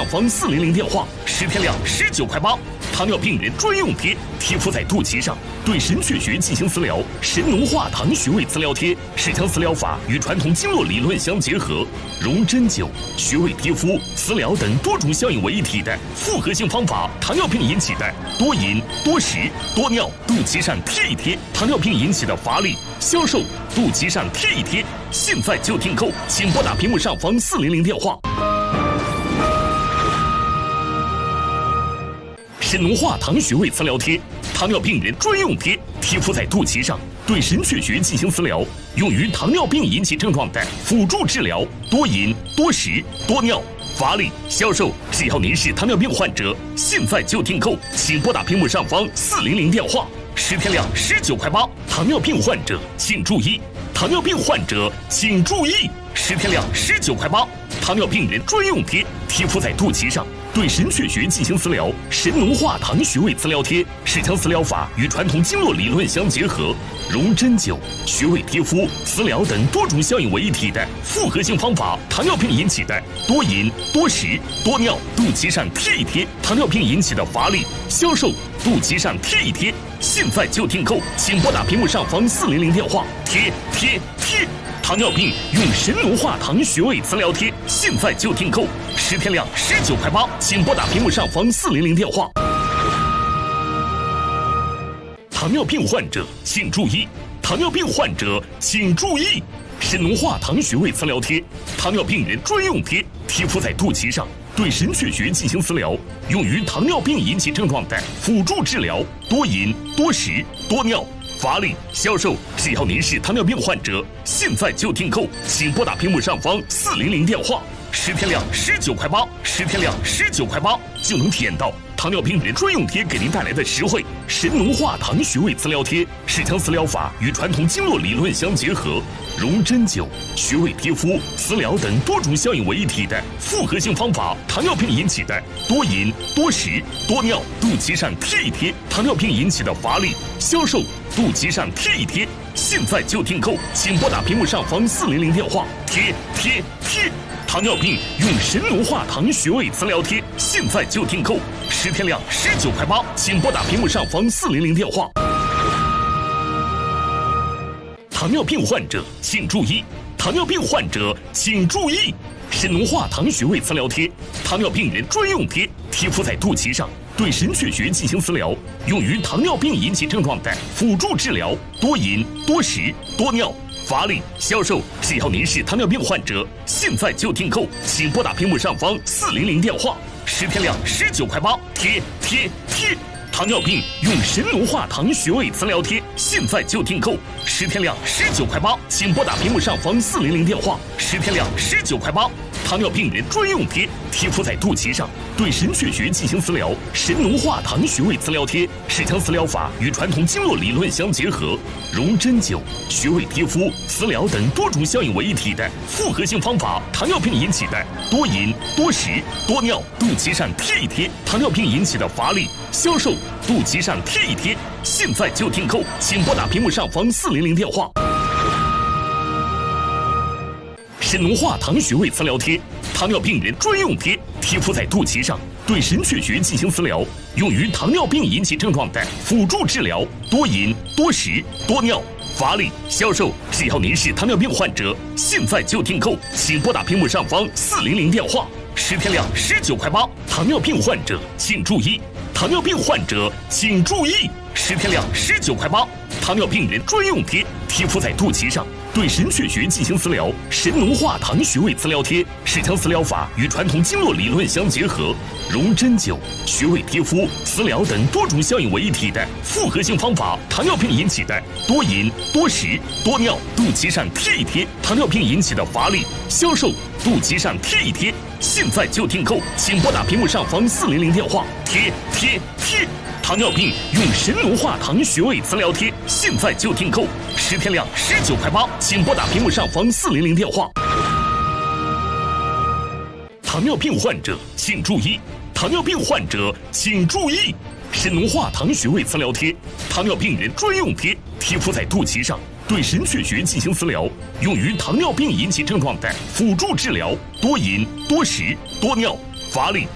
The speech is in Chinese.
方400电话，10天量19块8。糖尿病人专用贴，贴敷在肚脐上，对神阙穴进行磁疗。神农化糖穴位磁疗贴是将磁疗法与传统经络理论相结合，融针灸、穴位贴敷、磁疗等多种效应为一体的复合性方法。糖尿病引起的多饮、多食、多尿，肚脐上贴一贴；糖尿病引起的乏力、消瘦，肚脐上贴一贴。现在就订购，请拨打屏幕上方400电话。神农化糖穴位磁疗贴，糖尿病人专用贴，贴敷在肚脐上，对神阙穴进行磁疗，用于糖尿病引起症状的辅助治疗。多饮、多食、多尿、乏力、消瘦，只要您是糖尿病患者，现在就订购，请拨打屏幕上方400电话。10天量19块8。糖尿病患者请注意，糖尿病患者请注意，10天量19块8。糖尿病人专用贴，贴敷在肚脐上，对神阙穴进行磁疗。神农化糖穴位磁疗贴是将磁疗法与传统经络理论相结合，融针灸、穴位贴敷、磁疗等多种效应为一体的复合性方法。糖尿病引起的多饮、多食、多尿，肚脐上贴一贴；糖尿病引起的乏力、消瘦，肚脐上贴一贴。现在就订购，请拨打屏幕上方400电话。贴。糖尿病用神农化糖穴位磁疗贴，现在就订购，10天量19块8，请拨打屏幕上方400电话。糖尿病患者请注意，糖尿病患者请注意，神农化糖穴位磁疗贴，糖尿病人专用贴，贴敷在肚脐上，对神阙穴进行磁疗，用于糖尿病引起症状的辅助治疗。多饮、多食、多尿、乏力、消瘦，只要您是糖尿病患者，现在就订购，请拨打屏幕上方400电话。10天量19块8，10天量19块8，就能体验到糖尿病人专用贴给您带来的实惠。神农化糖穴位磁疗贴是将磁疗法与传统经络理论相结合，融针灸、穴位贴敷、磁疗等多种效应为一体的复合性方法。糖尿病引起的多饮、多食、多尿，肚脐上贴一贴；糖尿病引起的乏力、消瘦，肚脐上贴一贴。现在就订购，请拨打屏幕上方400电话。贴。糖尿病用神农化糖穴位磁疗贴，现在就订购，10天量19块8，请拨打屏幕上方400电话。糖尿病患者请注意，糖尿病患者请注意，神农化糖穴位磁疗贴，糖尿病人专用贴，贴敷在肚脐上，对神阙穴进行磁疗，用于糖尿病引起症状的辅助治疗。多饮、多食、多尿、乏力、消瘦，只要您是糖尿病患者，现在就订购，请拨打屏幕上方400电话。10天量19块8，贴。糖尿病用神农化糖穴位磁疗贴，现在就订购，10天量19块8，请拨打屏幕上方400电话。10天量19块8。糖尿病人专用贴，贴敷在肚脐上，对神阙穴进行磁疗。神农化糖穴位磁疗贴是将磁疗法与传统经络理论相结合，融针灸、穴位贴敷、磁疗等多种效应为一体的复合性方法。糖尿病引起的多饮、多食、多尿，肚脐上贴一贴；糖尿病引起的乏力、消瘦，肚脐上贴一贴。现在就订购，请拨打屏幕上方400电话。神农化糖穴位磁疗贴，糖尿病人专用贴，贴敷在肚脐上，对神阙穴进行磁疗，用于糖尿病引起症状的辅助治疗。多饮、多食、多尿、乏力、消瘦，只要您是糖尿病患者，现在就订购，请拨打屏幕上方400电话。10天量19块8。糖尿病患者请注意，糖尿病患者请注意，10天量19块8。糖尿病人专用贴，贴敷在肚脐上，对神阙穴进行磁疗。神农化糖穴位磁疗贴是将磁疗法与传统经络理论相结合，融针灸、穴位贴敷、磁疗等多种效应为一体的复合性方法。糖尿病引起的多饮、多食、多尿，肚脐上贴一贴；糖尿病引起的乏力、消瘦，肚脐上贴一贴。现在就订购，请拨打屏幕上方400电话。贴。糖尿病用神农化糖穴位磁疗贴，现在就订购，10天量19块8，请拨打屏幕上方400电话。糖尿病患者请注意，糖尿病患者请注意，神农化糖穴位磁疗贴，糖尿病人专用贴，贴敷在肚脐上，对神阙穴进行磁疗，用于糖尿病引起症状的辅助治疗。多饮、多食、多尿、乏力、